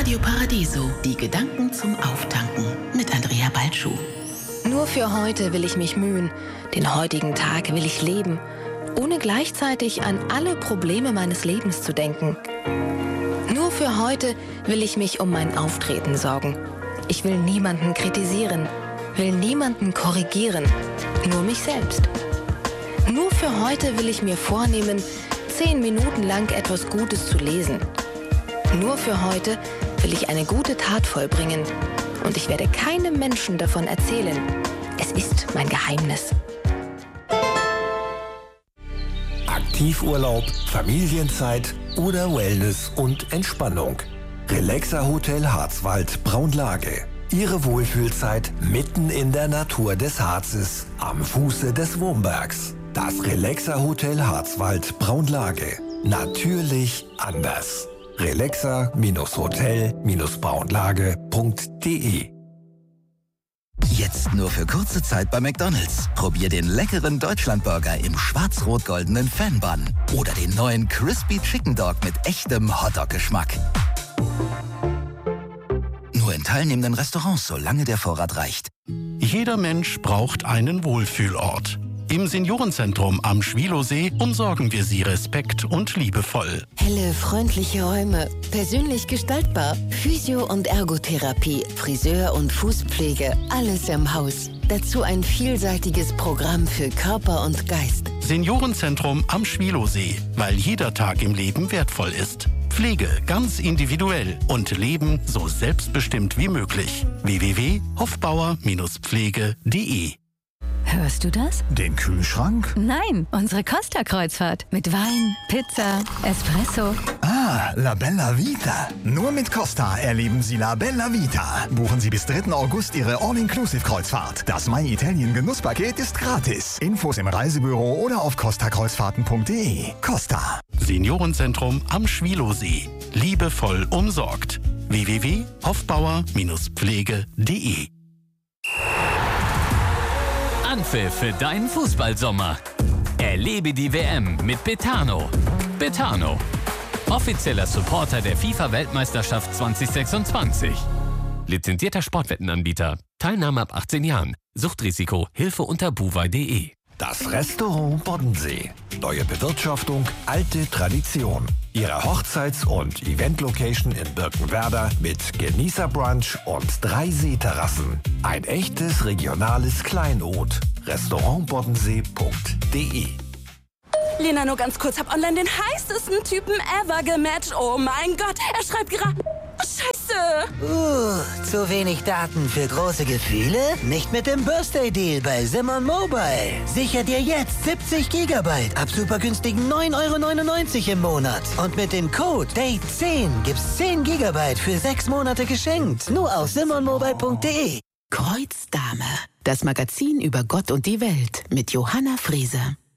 Radio Paradiso, die Gedanken zum Auftanken mit Andrea Balschuh. Nur für heute will ich mich mühen, den heutigen Tag will ich leben, ohne gleichzeitig an alle Probleme meines Lebens zu denken. Nur für heute will ich mich um mein Auftreten sorgen. Ich will niemanden kritisieren, will niemanden korrigieren, nur mich selbst. Nur für heute will ich mir vornehmen, 10 Minuten lang etwas Gutes zu lesen. Nur für heute will ich eine gute Tat vollbringen und ich werde keinem Menschen davon erzählen. Es ist mein Geheimnis. Aktivurlaub, Familienzeit oder Wellness und Entspannung. Relaxer Hotel Harzwald Braunlage. Ihre Wohlfühlzeit mitten in der Natur des Harzes, am Fuße des Wurmbergs. Das Relaxer Hotel Harzwald Braunlage. Natürlich anders. relaxer-hotel-braunlage.de. Jetzt nur für kurze Zeit bei McDonald's. Probier den leckeren Deutschlandburger im schwarz-rot-goldenen Fan-Bun oder den neuen Crispy Chicken Dog mit echtem Hotdog-Geschmack. Nur in teilnehmenden Restaurants, solange der Vorrat reicht. Jeder Mensch braucht einen Wohlfühlort. Im Seniorenzentrum am Schwielowsee umsorgen wir Sie respekt- und liebevoll. Helle, freundliche Räume, persönlich gestaltbar, Physio- und Ergotherapie, Friseur- und Fußpflege, alles im Haus. Dazu ein vielseitiges Programm für Körper und Geist. Seniorenzentrum am Schwielowsee, weil jeder Tag im Leben wertvoll ist. Pflege ganz individuell und Leben so selbstbestimmt wie möglich. www.hofbauer-pflege.de. Hörst du das? Den Kühlschrank? Nein, unsere Costa-Kreuzfahrt. Mit Wein, Pizza, Espresso. Ah, La Bella Vita. Nur mit Costa erleben Sie La Bella Vita. Buchen Sie bis 3. August Ihre All-Inclusive-Kreuzfahrt. Das My Italien Genusspaket ist gratis. Infos im Reisebüro oder auf costakreuzfahrten.de. Costa. Seniorzentrum am Schwielowsee. Liebevoll umsorgt. www.hofbauer-pflege.de. Anpfiff für deinen Fußballsommer. Erlebe die WM mit Betano. Betano, offizieller Supporter der FIFA-Weltmeisterschaft 2026. Lizenzierter Sportwettenanbieter. Teilnahme ab 18 Jahren. Suchtrisiko. Hilfe unter buwei.de. Das Restaurant Boddensee. Neue Bewirtschaftung, alte Tradition. Ihre Hochzeits- und Event-Location in Birkenwerder mit Genießerbrunch und 3 Seeterrassen. Ein echtes regionales Kleinod. Restaurantboddensee.de. Lena, nur ganz kurz, hab online den heißesten Typen ever gematcht. Oh mein Gott, er schreibt gerade... Oh, Scheiße! Zu wenig Daten für große Gefühle? Nicht mit dem Birthday-Deal bei Simon Mobile. Sicher dir jetzt 70 GB ab super günstigen 9,99 € im Monat. Und mit dem Code DATE10 gibt's 10 GB für 6 Monate geschenkt. Nur auf simonmobile.de. Kreuzdame, das Magazin über Gott und die Welt mit Johanna Friese.